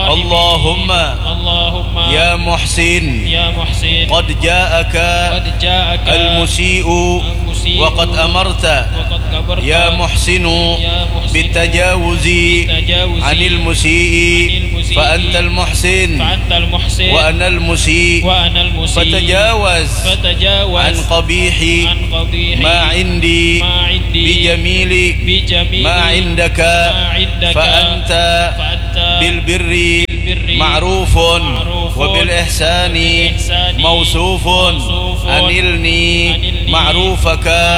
اللهم يا محسن قد جاءك المسيء وقد أمرت يا محسن بالتجاوز عن المسيء فأنت المحسن وأنا المسيء فتجاوز عن قبيح ما عندي بجميل ما عندك فأنت بالبر معروف وبالإحسان موصوف أنلني معروفك